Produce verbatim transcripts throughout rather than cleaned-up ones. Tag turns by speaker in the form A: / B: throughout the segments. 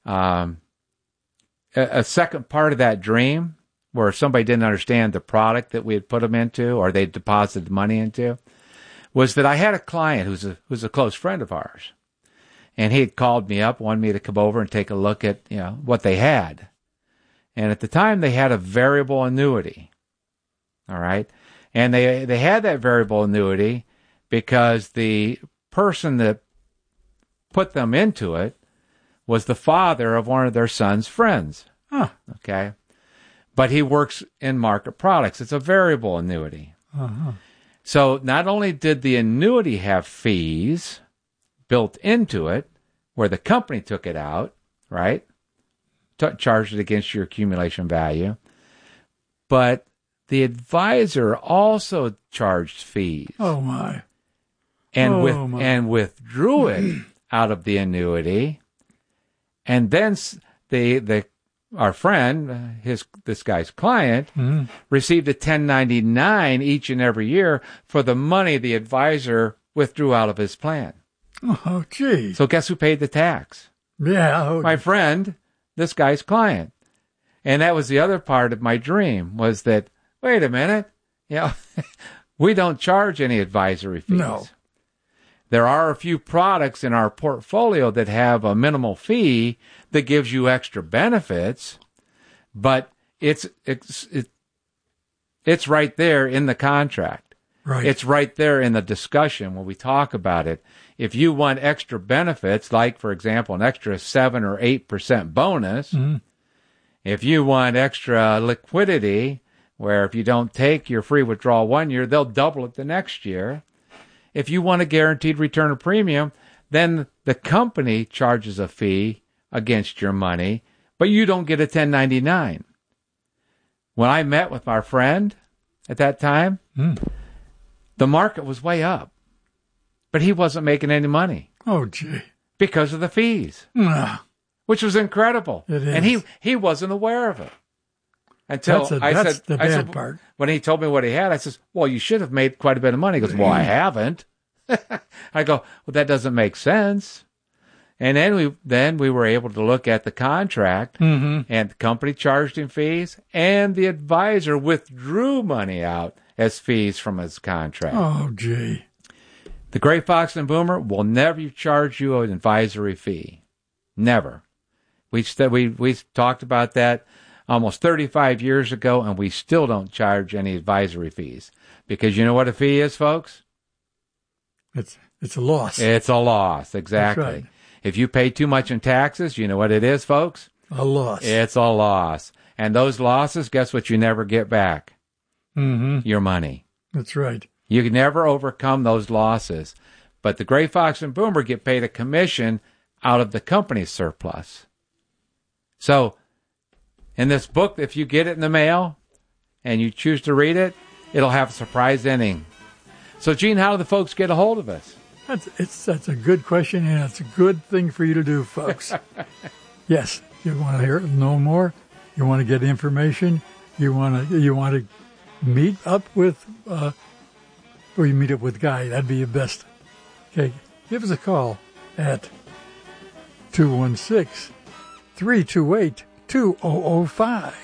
A: um, a, a second part of that dream where somebody didn't understand the product that we had put them into or they deposited money into was that I had a client who's a, who's a close friend of ours. And he had called me up, wanted me to come over and take a look at, you know, what they had. And at the time, they had a variable annuity. All right. And they they had that variable annuity because the person that put them into it was the father of one of their son's friends.
B: Huh.
A: Okay. But he works in market products. It's a variable annuity.
B: Uh-huh.
A: So not only did the annuity have fees built into it, where the company took it out, right? T- charged it against your accumulation value. But the advisor also charged fees.
B: Oh, my.
A: And,
B: oh,
A: with,
B: my.
A: and withdrew it out of the annuity. And then the, the our friend, his this guy's client,
B: mm-hmm.
A: received a ten ninety-nine each and every year for the money the advisor withdrew out of his plan.
B: Oh, gee.
A: So guess who paid the tax?
B: Yeah. Oh,
A: my friend, this guy's client. And that was the other part of my dream was that, wait a minute, you know, we don't charge any advisory fees.
B: No.
A: There are a few products in our portfolio that have a minimal fee that gives you extra benefits, but it's it's it, it's right there in the contract.
B: Right.
A: It's right there in the discussion when we talk about it. If you want extra benefits, like, for example, an extra seven or eight percent bonus,
B: mm-hmm.
A: if you want extra liquidity, where if you don't take your free withdrawal one year, they'll double it the next year. If you want a guaranteed return of premium, then the company charges a fee against your money, but you don't get a ten ninety-nine. When I met with our friend at that time,
B: mm.
A: the market was way up, but he wasn't making any money.
B: Oh, gee.
A: Because of the fees,
B: nah.
A: which was incredible.
B: It is.
A: And he, he wasn't aware of it. Until
B: that's a,
A: I
B: that's
A: said,
B: the
A: I
B: bad
A: said,
B: part.
A: when he told me what he had, I says, well, you should have made quite a bit of money. He goes, well, I haven't. I go, well, that doesn't make sense. And then we then we were able to look at the contract,
B: mm-hmm.
A: and the company charged him fees, and the advisor withdrew money out as fees from his contract.
B: Oh, gee.
A: The Gray Fox and Boomer will never charge you an advisory fee. Never. We st- we we talked about that almost thirty-five years ago, and we still don't charge any advisory fees. Because you know what a fee is, folks?
B: It's it's a loss.
A: It's a loss, exactly.
B: That's right.
A: If you pay too much in taxes, you know what it is, folks?
B: A loss.
A: It's a loss. And those losses, guess what you never get back?
B: Mm-hmm.
A: Your money.
B: That's right.
A: You can never overcome those losses. But the Gray Fox and Boomer get paid a commission out of the company's surplus. So, in this book, if you get it in the mail and you choose to read it, it'll have a surprise ending. So, Gene, how do the folks get a hold of us?
B: That's it's that's a good question, and it's a good thing for you to do, folks. Yes, you want to hear know more, you want to get information, you want to you want to meet up with, uh, or you meet up with Guy. That'd be your best. Okay, give us a call at two one six, three two eight, two zero zero five.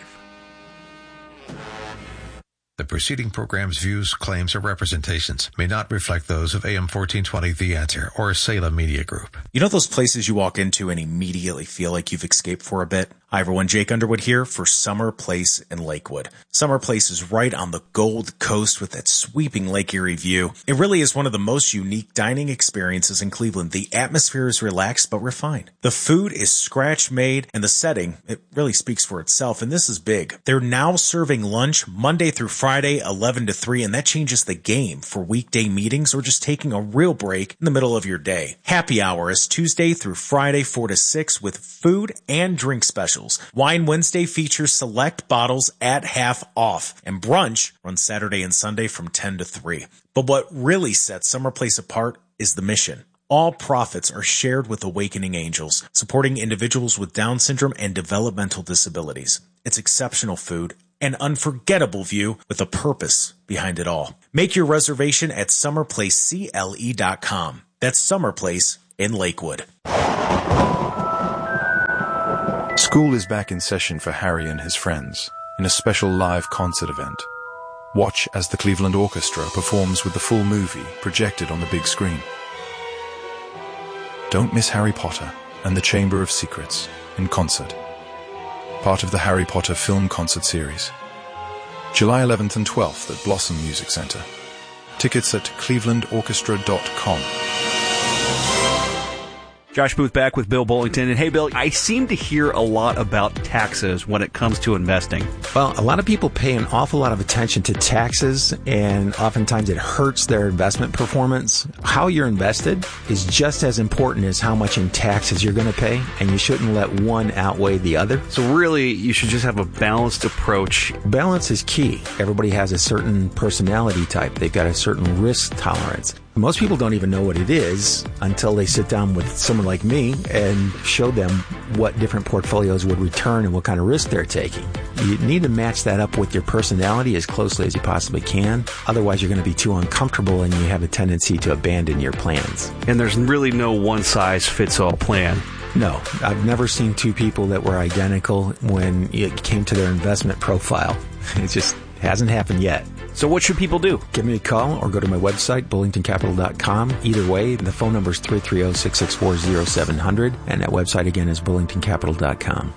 C: The preceding program's views, claims, or representations may not reflect those of A M fourteen twenty The Answer or Salem Media Group.
D: You know those places you walk into and immediately feel like you've escaped for a bit? Hi everyone, Jake Underwood here for Summer Place in Lakewood. Summer Place is right on the Gold Coast with that sweeping Lake Erie view. It really is one of the most unique dining experiences in Cleveland. The atmosphere is relaxed but refined. The food is scratch made, and the setting, it really speaks for itself, and this is big. They're now serving lunch Monday through Friday, eleven to three, and that changes the game for weekday meetings or just taking a real break in the middle of your day. Happy hour is Tuesday through Friday, four to six, with food and drink specials. Wine Wednesday features select bottles at half off, and brunch runs Saturday and Sunday from ten to three. But what really sets Summer Place apart is the mission. All profits are shared with Awakening Angels, supporting individuals with Down syndrome and developmental disabilities. It's exceptional food, an unforgettable view with a purpose behind it all. Make your reservation at summer place C L E dot com. That's Summer Place in Lakewood.
E: School is back in session for Harry and his friends in a special live concert event. Watch as the Cleveland Orchestra performs with the full movie projected on the big screen. Don't miss Harry Potter and the Chamber of Secrets in concert. Part of the Harry Potter film concert series. July eleventh and twelfth at Blossom Music Center. Tickets at cleveland orchestra dot com.
F: Josh Booth back with Bill Bullington. And hey, Bill, I seem to hear a lot about taxes when it comes to investing.
G: Well, a lot of people pay an awful lot of attention to taxes, and oftentimes it hurts their investment performance. How you're invested is just as important as how much in taxes you're going to pay, and you shouldn't let one outweigh the other.
F: So really, you should just have a balanced approach.
G: Balance is key. Everybody has a certain personality type. They've got a certain risk tolerance. Most people don't even know what it is until they sit down with someone like me and show them what different portfolios would return and what kind of risk they're taking. You need to match that up with your personality as closely as you possibly can. Otherwise, you're going to be too uncomfortable and you have a tendency to abandon your plans.
F: And there's really no one-size-fits-all plan.
G: No, I've never seen two people that were identical when it came to their investment profile. It just hasn't happened yet.
F: So what should people do?
G: Give me a call or go to my website, bullington capital dot com. Either way, the phone number is three three zero, six six four, zero seven zero zero, and that website again is bullington capital dot com.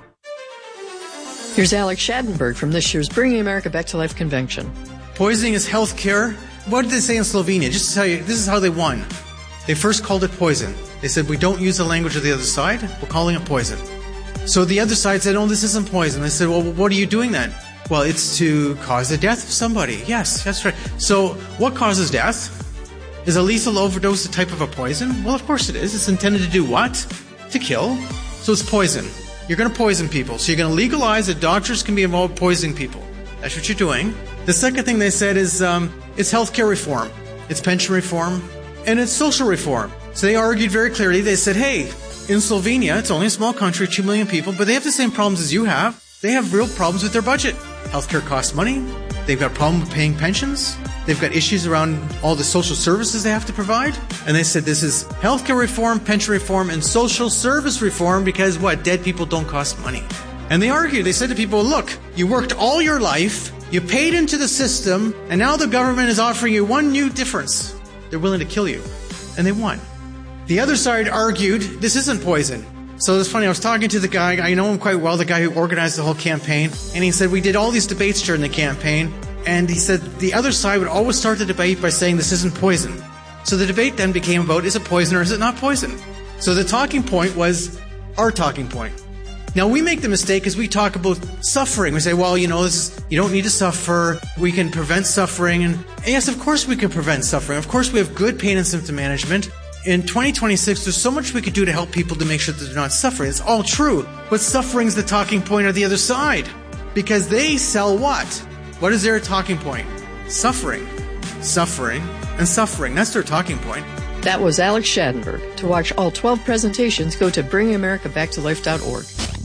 H: Here's Alex Schadenberg from this year's Bringing America Back to Life convention.
I: Poisoning is health care. What did they say in Slovenia? Just to tell you, this is how they won. They first called it poison. They said, we don't use the language of the other side. We're calling it poison. So the other side said, oh, this isn't poison. They said, well, what are you doing then? Well, it's to cause the death of somebody. Yes, that's right. So what causes death? Is a lethal overdose a type of a poison? Well, of course it is. It's intended to do what? To kill. So it's poison. You're going to poison people. So you're going to legalize that doctors can be involved poisoning people. That's what you're doing. The second thing they said is um, it's healthcare reform. It's pension reform. And it's social reform. So they argued very clearly. They said, hey, in Slovenia, it's only a small country, two million people, but they have the same problems as you have. They have real problems with their budget. Healthcare costs money. They've got a problem with paying pensions. They've got issues around all the social services they have to provide. And they said this is healthcare reform, pension reform, and social service reform because what? Dead people don't cost money. And they argued. They said to people, look, you worked all your life, you paid into the system, and now the government is offering you one new difference. They're willing to kill you. And they won. The other side argued, this isn't poison. So it's funny, I was talking to the guy, I know him quite well, the guy who organized the whole campaign, and he said, we did all these debates during the campaign, and he said the other side would always start the debate by saying this isn't poison. So the debate then became about, is it poison or is it not poison? So the talking point was our talking point. Now we make the mistake because we talk about suffering. We say, well, you know, this is, you don't need to suffer, we can prevent suffering, and, and yes, of course we can prevent suffering. Of course we have good pain and symptom management. In twenty twenty-six, there's so much we could do to help people to make sure that they're not suffering. It's all true. But suffering's the talking point of the other side. Because they sell what? What is their talking point? Suffering. Suffering. And suffering. That's their talking point.
H: That was Alex Schadenberg. To watch all twelve presentations, go to bringing america back to life dot org.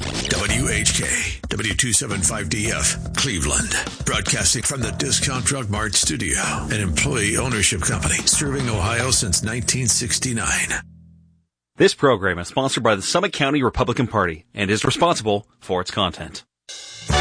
J: W H K, W two seventy-five D F, Cleveland. Broadcasting from the Discount Drug Mart studio, an employee ownership company serving Ohio since nineteen sixty-nine.
F: This program is sponsored by the Summit County Republican Party and is responsible for its content.